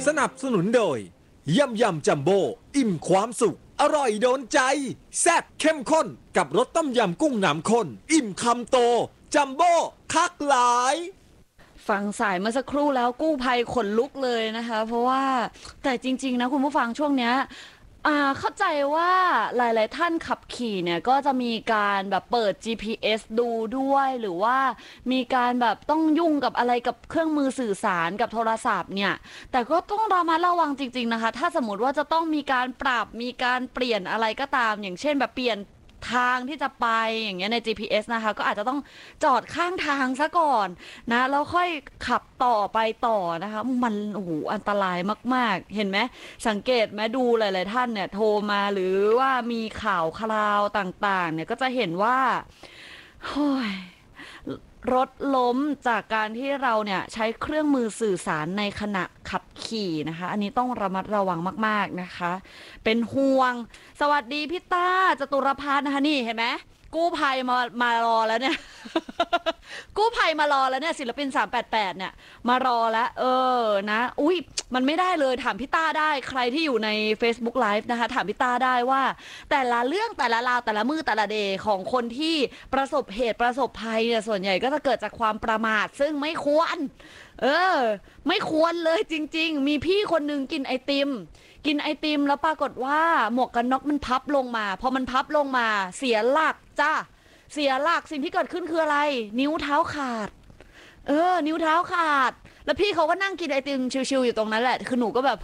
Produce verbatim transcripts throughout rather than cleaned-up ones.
สนับสนุนโดยยำยำจัมโบ้อิ่มความสุขอร่อยโดนใจแซ่บเข้มข้นกับรสต้มยำกุ้งน้ำข้นอิ่มคำโตจัมโบ้คักหลายฟังสายเมื่อสักครู่แล้วกู้ภัยขนลุกเลยนะคะเพราะว่าแต่จริงๆนะคุณผู้ฟังช่วงเนี้ยเข้าใจว่าหลายๆท่านขับขี่เนี่ยก็จะมีการแบบเปิด จี พี เอส ดูด้วยหรือว่ามีการแบบต้องยุ่งกับอะไรกับเครื่องมือสื่อสารกับโทรศัพท์เนี่ยแต่ก็ต้องระมัดระวังจริงๆนะคะถ้าสมมติว่าจะต้องมีการปรับมีการเปลี่ยนอะไรก็ตามอย่างเช่นแบบเปลี่ยนทางที่จะไปอย่างเงี้ยใน จี พี เอส นะคะก็อาจจะต้องจอดข้างทางซะก่อนนะแล้วค่อยขับต่อไปต่อนะคะมันโอ้โหอันตรายมากๆเห็นไหมสังเกตไหมดูหลายๆท่านเนี่ยโทรมาหรือว่ามีข่าวคราวต่างๆเนี่ยก็จะเห็นว่าโอ้ยรถล้มจากการที่เราเนี่ยใช้เครื่องมือสื่อสารในขณะขับขี่นะคะอันนี้ต้องระมัดระวังมากๆนะคะเป็นห่วงสวัสดีพี่ต้าจตุรพัฒน์นะคะนี่เห็นไหมกู้ภัยมามารอแล้วเนี่ยกู้ภัยมารอแล้วเนี่ยศิลปินสามแปดแปดเนี่ยมารอแล้วเออนะอุ้ยมันไม่ได้เลยถามพี่ต้าได้ใครที่อยู่ใน Facebook Live นะคะถามพี่ต้าได้ว่าแต่ละเรื่องแต่ละราวแต่ละมือแต่ละเดย์ของคนที่ประสบเหตุประสบภัยเนี่ยส่วนใหญ่ก็จะเกิดจากความประมาทซึ่งไม่ควรเออไม่ควรเลยจริงๆมีพี่คนนึงกินไอติมกินไอติมแล้วปรากฏว่าหมวกกันน็อกมันพับลงมาพอมันพับลงมาเสียหลักจ้าเสียหลักสิ่งที่เกิดขึ้นคืออะไรนิ้วเท้าขาดเออนิ้วเท้าขาดแล้วพี่เขาก็นั่งกินไอติมชิวๆอยู่ตรงนั้นแหละคือหนูก็แบบ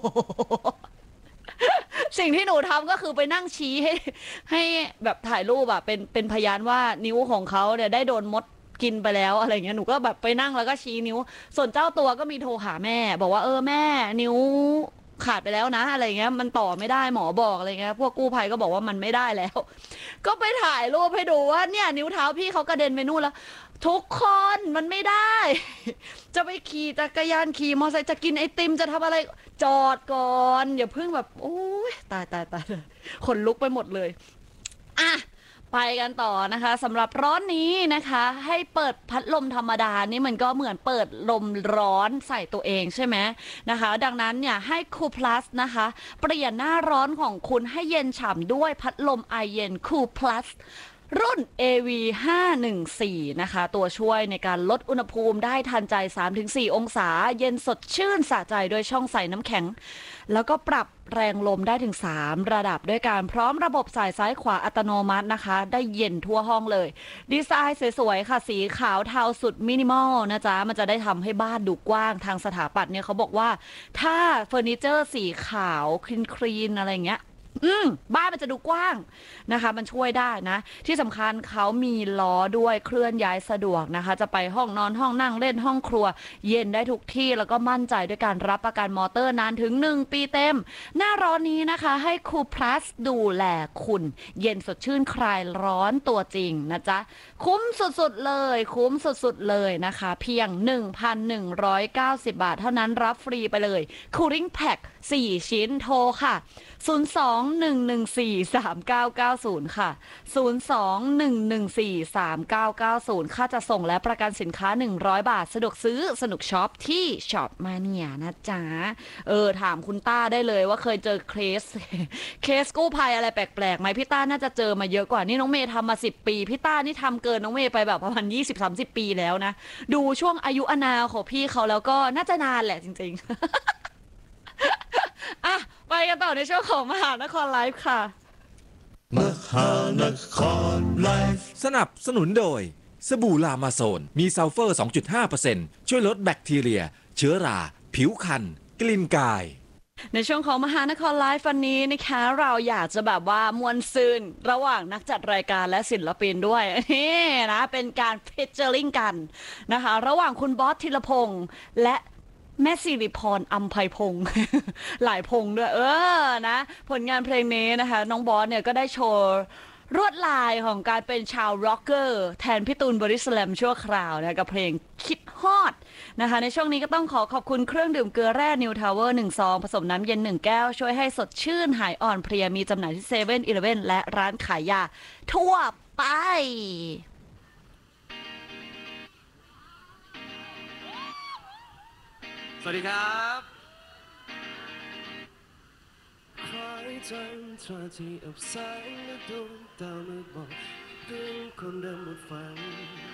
สิ่งที่หนูทำก็คือไปนั่งชี้ให้ให้แบบถ่ายรูปอะเป็นเป็นพยานว่านิ้วของเขาเนี่ยได้โดนมดกินไปแล้วอะไรเงี้ยหนูก็แบบไปนั่งแล้วก็ชี้นิ้วส่วนเจ้าตัวก็มีโทรหาแม่บอกว่าเออแม่นิ้วขาดไปแล้วนะอะไรเงี้ยมันต่อไม่ได้หมอบอกอะไรเงี้ยพวกกู้ภัยก็บอกว่ามันไม่ได้แล้วก็ไปถ่ายรูปให้ดูว่าเนี่ยนิ้วเท้าพี่เขากระเด็นไปนู่นแล้วทุกคนมันไม่ได้จะไปขี่จักรยานขี่มอเตอร์ไซค์จะกินไอติมจะทำอะไรจอดก่อนอย่าเพิ่งแบบโอ้ยตายตายตายขนลุกไปหมดเลยอ่ะไปกันต่อนะคะสำหรับร้อนนี้นะคะให้เปิดพัดลมธรรมดานี่มันก็เหมือนเปิดลมร้อนใส่ตัวเองใช่ไหมนะคะดังนั้นเนี่ยให้ Cool Plus นะคะเปลี่ยนหน้าร้อนของคุณให้เย็นฉ่ำด้วยพัดลมไอเย็น Cool Plusรุ่น เอ วี ห้าหนึ่งสี่ นะคะตัวช่วยในการลดอุณหภูมิได้ทันใจ สามถึงสี่ องศาเย็นสดชื่นสะใจด้วยช่องใส่น้ำแข็งแล้วก็ปรับแรงลมได้ถึงสามระดับด้วยการพร้อมระบบสายซ้ายขวาอัตโนมัตินะคะได้เย็นทั่วห้องเลยดีไซน์สวยๆค่ะสีขาวเทาสุดมินิมอลนะจ๊ะมันจะได้ทำให้บ้านดูกว้างทางสถาปัตย์เนี่ยเขาบอกว่าถ้าเฟอร์นิเจอร์สีขาวคลีนๆอะไรเงี้ยอืมบ้านมันจะดูกว้างนะคะมันช่วยได้นะที่สำคัญเขามีล้อด้วยเคลื่อนย้ายสะดวกนะคะจะไปห้องนอนห้องนั่งเล่นห้องครัวเย็นได้ทุกที่แล้วก็มั่นใจด้วยการรับประกันมอเตอร์นานถึงหนึ่งปีเต็มหน้าร้อนนี้นะคะให้ Cool Plus ดูแลคุณเย็นสดชื่นคลายร้อนตัวจริงนะจ๊ะคุ้มสุดๆเลยคุ้มสุดๆเลยนะคะเพียง หนึ่งพันหนึ่งร้อยเก้าสิบ บาทเท่านั้นรับฟรีไปเลย Cooling Pack สี่ชิ้นโทรค่ะศูนย์ สอง หนึ่ง หนึ่ง สี่ สาม เก้า เก้า ศูนย์ค่ะศูนย์ สอง หนึ่ง หนึ่ง สี่ สาม เก้า เก้า ศูนย์ค่าจะส่งและประกันสินค้าหนึ่งร้อยบาทสะดวกซื้อสนุกช็อปที่ช็อปมาเนียนะจ๊ะเออถามคุณต้าได้เลยว่าเคยเจอเคสเคสกู้ภัยอะไรแปลกๆไหมพี่ต้าน่าจะเจอมาเยอะกว่านี่น้องเมย์ทำมาสิบปีพี่ต้านี่ทำเกินน้องเมย์ไปแบบประมาณ ยี่สิบ สามสิบ ปีแล้วนะดูช่วงอายุอานาของพี่เขาแล้วก็น่าจะนานแหละจริงๆอ่ะไปกันต่อในช่วงของมหานครไลฟ์ค่ะมหานครไลฟ์สนับสนุนโดยสบู่ลามาโซนมีซัลเฟอร์ สองจุดห้าเปอร์เซ็นต์ ช่วยลดแบคทีเรียเชื้อราผิวคันกลิ่นกายในช่วงของมหานครไลฟ์วันนี้นะคะเราอยากจะแบบว่ามวลซืนระหว่างนักจัดรายการและศิลปินด้วยนี่นะเป็นการฟิชเจอริงกันนะคะระหว่างคุณบอสธีรพงษ์และแม่สิริพรอัมไพพงษ์ หลายพงษ์ด้วยเออนะผลงานเพลงนี้นะคะน้องบอสเนี่ยก็ได้โชว์รวดลายของการเป็นชาวร็อกเกอร์แทนพี่ตูนบอดี้สแลมชั่วคราวนะกับเพลงคิดฮอดนะคะในช่วงนี้ก็ต้องขอขอบคุณเครื่องดื่มเกลือแร่นิวทาวเวอร์หนึ่งซองผสมน้ำเย็นหนึ่งแก้วช่วยให้สดชื่นหายอ่อนเพลียมีจำหน่ายที่เซเว่นอีเลฟเว่นและร้านขายยาทั่วไปสวัสดีครับจันทราที่อับแสงและดวงดาวมืดมนเรื่องคนเดิมหมดฝัน